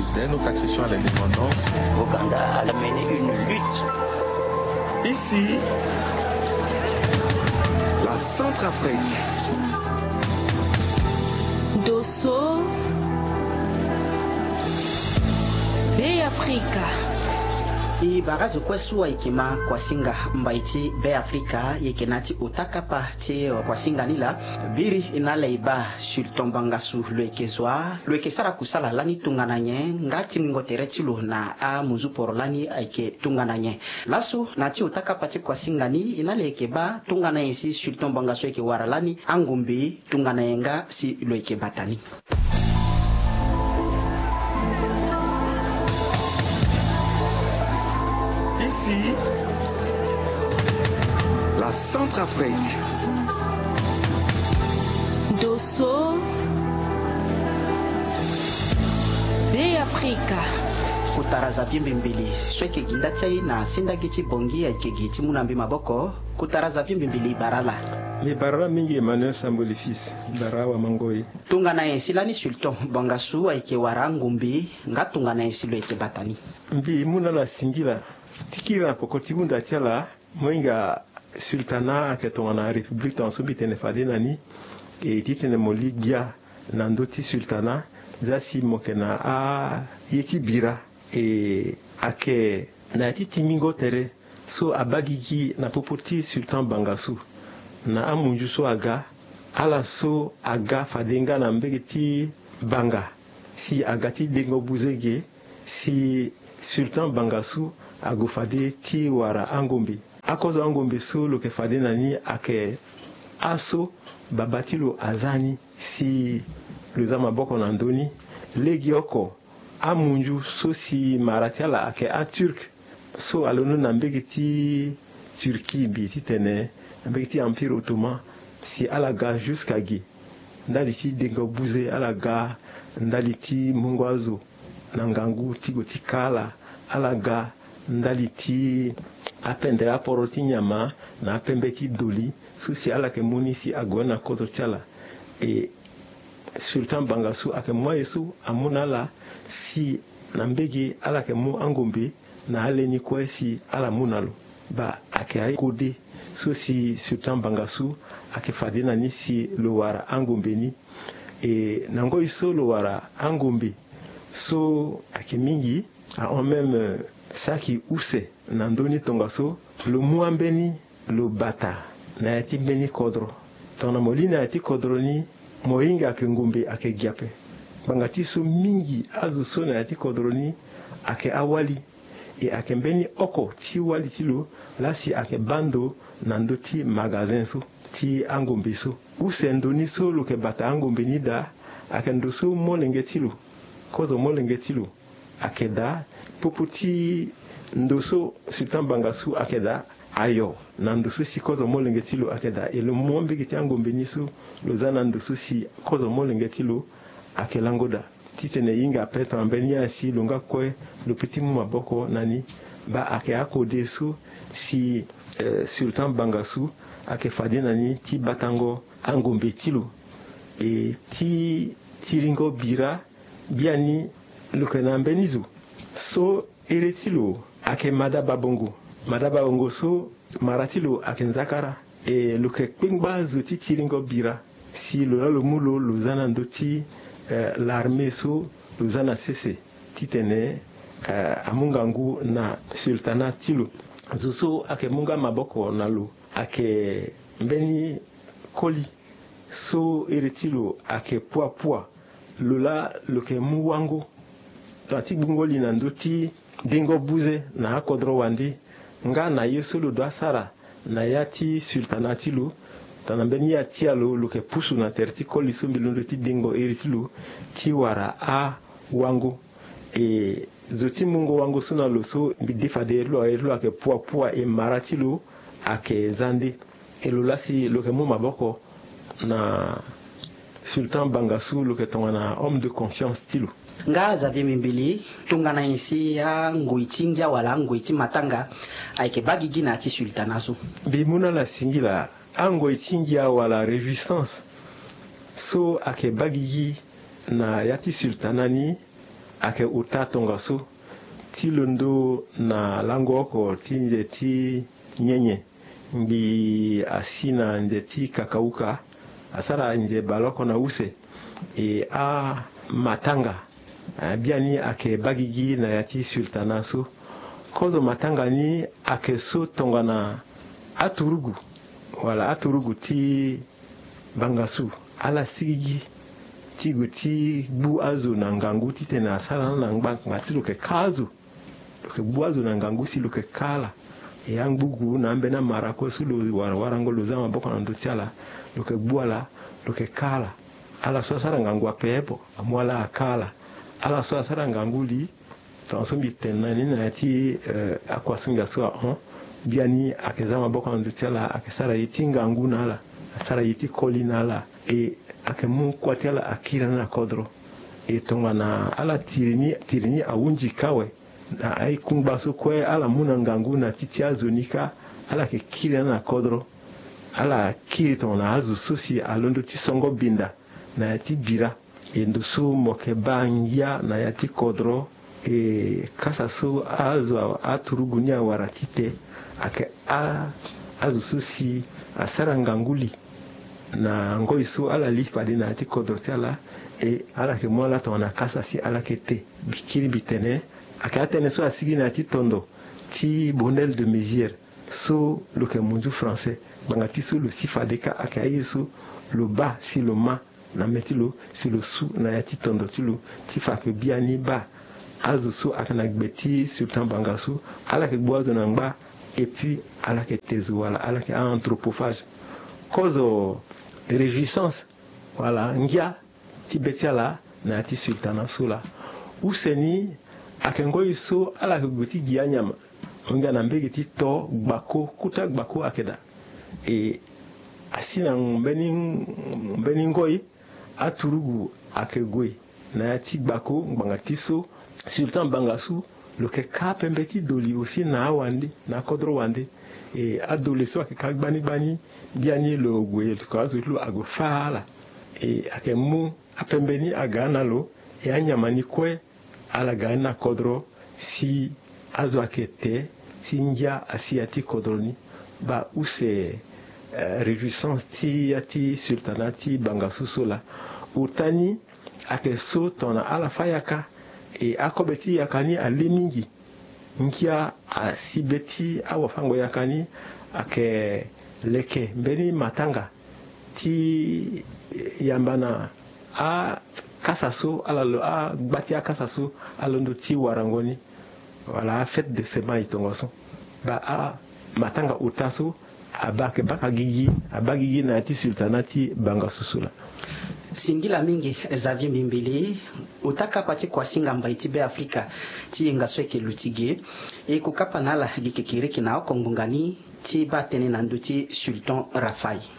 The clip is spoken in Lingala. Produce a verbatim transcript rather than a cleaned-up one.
Dès notre accession à l'indépendance, Ouganda a mené une lutte. Ici, la Centrafrique. Dosso, Bé-Africa. I barazo kwesua ikima kwa singa mbaiti be Afrika yekenati utakapa te kwa singa nila biri inale iba sultan bangasu lwekezwa lwekesara kusala lani tungananye ngati mingotereti lu na a muzu porolani aike tungananye lasu nati utakapa te kwa singa ni inale ikeba tungananye si sultan bangasu eke waralani angumbi tunganayenga si lwekebatani. Ici, la Centrafrique. Dosso, Bé-Africa. Kutaraza vyembe mbili sweke gindatai na senda gichi bongi ya kegiti munambi maboko kutaraza vyembe mbili barala mi barala mingi Emmanuel Samboli fils bara wa Mangoi tungana yensilani sultan bangasu aike warangumbi nga tungana yensilo eke batani mbi muna la singila tikira pokoti munda tiala moinga sultana ke tongana republique tansobi tene fadena ni e titene moli bia nandoti sultana zasi mokena a yeti bira e ake na titi mingo tere so abagigi na popoti sultan bangasu na amunju so aga ala so aga fadenga na mbegeti banga si agati dengo buzege si sultan bangasu agofade ti wara angombe akozo angombe so lo ke fadena ni ake aso babatilo azani si luzama boko na ndoni legi oko amunju so si maratiala ake a turk so alonu na mbegeti turki bi titene mbegeti empire ottoman si alaga jusqu'à gi ndali ti dengo buze alaga ndali ti mungwazo na ngangu tigo ti kala alaga ndali ti apendere aporo ti nyama na apembe ti doli so si ala ke moni si agona koto tiala e sultan bangasu ake mwa yesu amuna la si na mbege ala ke mu angombe na aleni kwa si ala munalo ba ake ay kode so si sultan bangasu ake fadena ni si lo wara angombe ni e nango iso lo wara angombe so ake mingi a en même saki use na ndoni tongaso lo muambeni lo bata na yati beni kodro tona molina yati kodro ni moinga ake ngombe ake giape bangati so mingi azu so na yati kodro ni ake awali e ake mbeni oko ti wali ti lo lasi ake bando na ndo ti magazin so ti angombe so use ndoni so lo ke bata angombe ni da ake ndo so molenge ti lo kozo molenge ti lo ake da popo ti ndoso sultan bangasu akeda ayo na ndoso si kozo molenge tilo akeda e lo mombe giti angombe niso lo zana ndoso si kozo molenge tilo akelangoda titene yinga peto ambenia si longa kwe lo petit mu maboko nani ba ake akode su si eh, sultan bangasu ake fade nani ti batango angombe tilo e ti tiringo bira biani lo kana benizu so eretilo ake madaba bongo madaba bongo so maratilo ake nzakara e luke kpingba zoti tiringo bira si lo lo mulo luzana ndoti eh, l'armée so luzana sese titene eh, amungangu na sultana tilo zuso ake munga maboko na lo ake mbeni koli so eretilo ake pua pua lola luke muwango tati bungoli na ndoti dingo buze na akodro wandi nga na yesolo do asara na yati sultanatilu tanambeni ya tialo luke pusu na terti koli sumbilundo ti dingo eritilu ti wara a wango e zoti mungo wango suna lo so bidifade lo elo ake pua pua e maratilu ake zandi elo lasi luke mu maboko na sultan bangasu luke tongana homme de confiance tilu nga zavi mimbili tungana insi ya nguitingia wala nguiti matanga aike bagigi na ati sultanasu bimuna la singila angoitingia wala resistance so ake bagigi na yati sultanani ake uta tongaso ti londo na lango ko ti nje ti nyenye ngi asina nje ti kakauka asara nje baloko na use e a matanga biani ake bagigi na yati sultana so kozo matanga ni ake so tongana aturugu wala aturugu ti bangasu ala sigigi ti guti bu azu na ngangu ti tena sala na ngba ngati lo ke kazu lo ke bu azu na ngangu si lo ke kala e yang bugu na mbe na marako su lo war warango lo zama boko na ndochala lo ke buala lo ke kala ala so sara ngangu apepo amwala akala ala so sara ngangu li to so bi tena ni na ti uh, akwasinga so on biani akezama boko na ndochala akesara yiti ngangu na ala asara yiti kolina la e akemu kwatela akira na kodro e tongana ala tirini tirini awunji kawe na ai kumbaso kwe ala muna ngangu na titi azonika ala ke kira na kodro ala kiri tongana azu susi alondo ti songo binda na yati bira e ndusu moke bangia na yati kodro e kasa su azu aturugunia waratite ake a azu susi asara nganguli na ngoi su ala lifa dina ati kodrotela e ala ke mola to na kasa si ala ke te bikiri bitene aka atene so asigi na ati tondo ti bondel de mesure so le ke mundu français bangati so le sifa deka aka yesu le bas si le ma na metilo si le sou na ati tondo ti lu ti fa ke biani ba azu so aka na gbeti sultan bangasu ala ke boazo na ngba et puis ala ke tezu wala ala ke anthropophage kozo réjouissance voilà ngia tibetiala na ti sultana sula useni akengo iso ala guti gianyama nga na mbegi ti to gbako kuta gbako akeda e asina mbeni mbeni ngoi aturugu akegoi na ti gbako ngangatiso sultan bangasu lo ke ka pembeti doli aussi na wande na kodro wande e adolescent ke kagbani bani biani lo gwe ko azulu ago fala e akemu apembeni agana lo e anyamani kwe ala gana kodro si azo akete sinja asiati kodroni ba use uh, réjouissance ti ati sultanati bangasusola utani ake so tona ala fayaka e akobeti yakani alemingi nkia asibeti awafango yakani ake leke mbeni matanga ti yambana a kasaso alalo a gbati a kasaso alondo ti warangoni wala fête de sema itongoso ba a matanga utaso abake baka gigi abagigi na ti sultanati banga susula singila mingi Xavier Mbimbili utaka pati kwa singa mbaiti be Afrika ti ngaswe ke lutige e kukapa nala gikekere kina okongungani ti batene na nduti Sultan Rafai.